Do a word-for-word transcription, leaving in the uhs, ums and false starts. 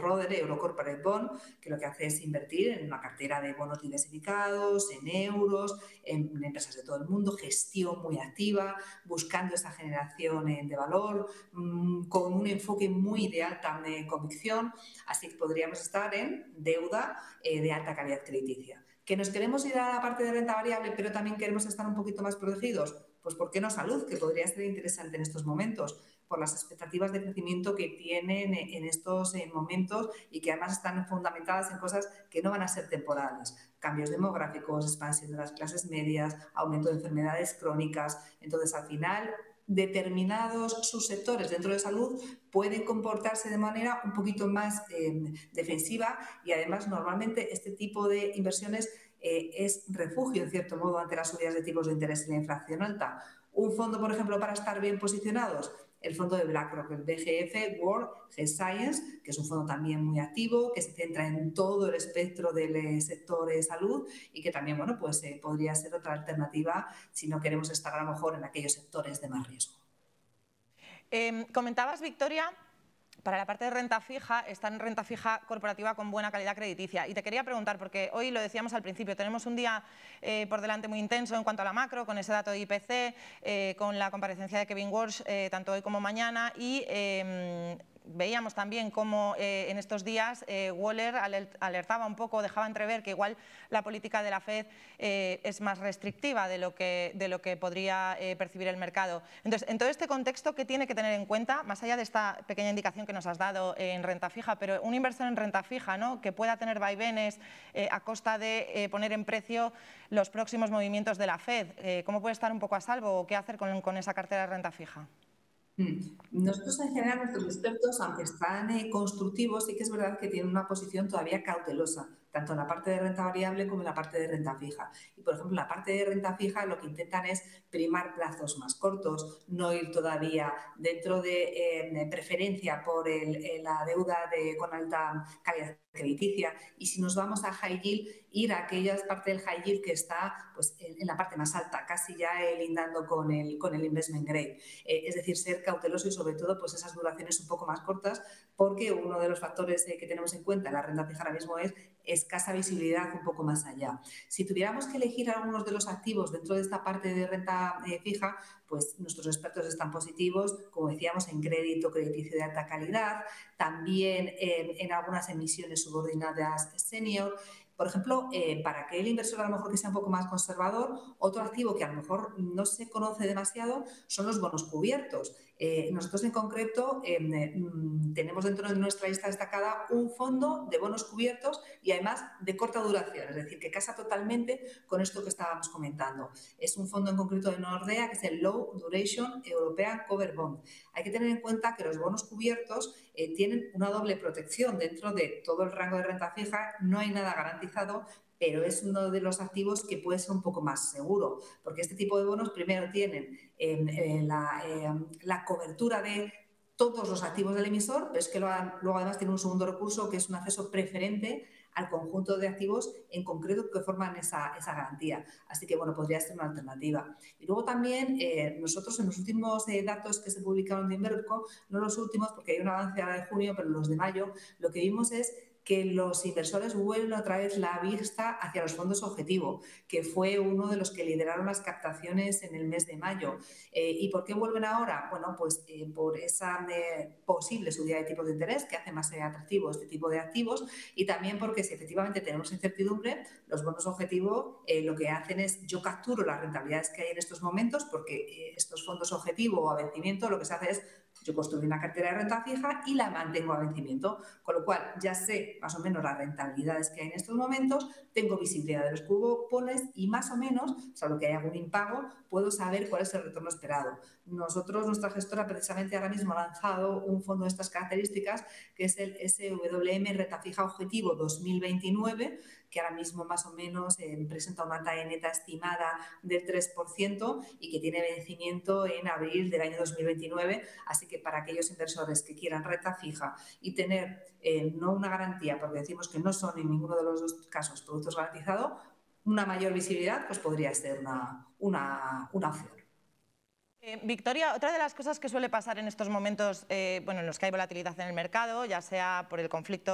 Roder Euro Corporate Bond, que lo que hace es invertir en una cartera de bonos diversificados, en euros, en empresas de todo el mundo, gestión muy activa, buscando esa generación de valor, mmm, con un enfoque muy de alta de convicción. Así que podríamos estar en deuda eh, de alta calidad crediticia. ¿Que nos queremos ir a la parte de renta variable, pero también queremos estar un poquito más protegidos? Pues ¿por qué no salud? Que podría ser interesante en estos momentos, por las expectativas de crecimiento que tienen en estos momentos y que además están fundamentadas en cosas que no van a ser temporales. Cambios demográficos, expansión de las clases medias, aumento de enfermedades crónicas. Entonces, al final, determinados subsectores dentro de salud pueden comportarse de manera un poquito más eh, defensiva y además normalmente este tipo de inversiones eh, es refugio en cierto modo ante las subidas de tipos de interés y la inflación alta. Un fondo, por ejemplo, para estar bien posicionados, el fondo de BlackRock, el B G F World G-Science, que es un fondo también muy activo, que se centra en todo el espectro del sector de salud y que también, bueno, pues eh, podría ser otra alternativa si no queremos estar a lo mejor en aquellos sectores de más riesgo. Eh, comentabas, Victoria, para la parte de renta fija, está en renta fija corporativa con buena calidad crediticia. Y te quería preguntar, porque hoy lo decíamos al principio, tenemos un día eh, por delante muy intenso en cuanto a la macro, con ese dato de I P C, eh, con la comparecencia de Kevin Walsh, eh, tanto hoy como mañana, y eh, veíamos también cómo eh, en estos días eh, Waller alertaba un poco, dejaba entrever que igual la política de la Fed eh, es más restrictiva de lo que, de lo que podría eh, percibir el mercado. Entonces, en todo este contexto, ¿qué tiene que tener en cuenta, más allá de esta pequeña indicación que nos has dado en renta fija, pero un inversor en renta fija, ¿no?, que pueda tener vaivenes eh, a costa de eh, poner en precio los próximos movimientos de la Fed? Eh, ¿Cómo puede estar un poco a salvo o qué hacer con, con esa cartera de renta fija? Nosotros en general, nuestros expertos, aunque están eh, constructivos, sí que es verdad que tienen una posición todavía cautelosa, tanto en la parte de renta variable como en la parte de renta fija. Y, por ejemplo, en la parte de renta fija lo que intentan es primar plazos más cortos, no ir todavía dentro de eh, preferencia por el, eh, la deuda de, con alta calidad crediticia. Y si nos vamos a high yield, ir a aquella parte del high yield que está pues, en, en la parte más alta, casi ya eh, lindando con el, con el investment grade. Eh, es decir, ser cauteloso y sobre todo pues esas duraciones un poco más cortas, porque uno de los factores eh, que tenemos en cuenta en la renta fija ahora mismo es escasa visibilidad un poco más allá. Si tuviéramos que elegir algunos de los activos dentro de esta parte de renta eh, fija, pues nuestros expertos están positivos, como decíamos, en crédito, crediticio de alta calidad, también en, en algunas emisiones subordinadas senior. Por ejemplo, eh, para aquel inversor a lo mejor que sea un poco más conservador, otro activo que a lo mejor no se conoce demasiado son los bonos cubiertos. Eh, nosotros en concreto eh, tenemos dentro de nuestra lista destacada un fondo de bonos cubiertos y además de corta duración, es decir, que casa totalmente con esto que estábamos comentando. Es un fondo en concreto de Nordea que es el Low Duration European Cover Bond. Hay que tener en cuenta que los bonos cubiertos eh, tienen una doble protección dentro de todo el rango de renta fija, no hay nada garantizado, pero es uno de los activos que puede ser un poco más seguro, porque este tipo de bonos primero tienen eh, eh, la, eh, la cobertura de todos los activos del emisor, pero es que luego, luego además tiene un segundo recurso que es un acceso preferente al conjunto de activos en concreto que forman esa, esa garantía. Así que, bueno, podría ser una alternativa. Y luego también eh, nosotros en los últimos eh, datos que se publicaron de Inverco, no los últimos porque hay un avance ahora de junio, pero los de mayo, lo que vimos es que los inversores vuelven otra vez la vista hacia los fondos objetivo, que fue uno de los que lideraron las captaciones en el mes de mayo. Eh, ¿Y por qué vuelven ahora? Bueno, pues eh, por esa eh, posible subida de tipos de interés que hace más atractivo este tipo de activos y también porque si efectivamente tenemos incertidumbre, los bonos objetivo eh, lo que hacen es yo capturo las rentabilidades que hay en estos momentos porque eh, estos fondos objetivo o a vencimiento lo que se hace es yo construyo una cartera de renta fija y la mantengo a vencimiento, con lo cual ya sé más o menos las rentabilidades que hay en estos momentos, tengo visibilidad de los cupones y más o menos, salvo que haya algún impago, puedo saber cuál es el retorno esperado. Nosotros, nuestra gestora, precisamente ahora mismo ha lanzado un fondo de estas características que es el S W M Renta Fija Objetivo dos mil veintinueve, que ahora mismo más o menos eh, presenta una talla neta estimada del tres por ciento y que tiene vencimiento en abril del año dos mil veintinueve. Así que para aquellos inversores que quieran renta fija y tener eh, no una garantía, porque decimos que no son en ninguno de los dos casos productos garantizados, una mayor visibilidad pues podría ser una, una, una opción. Eh, Victoria, otra de las cosas que suele pasar en estos momentos, eh, bueno, en los que hay volatilidad en el mercado, ya sea por el conflicto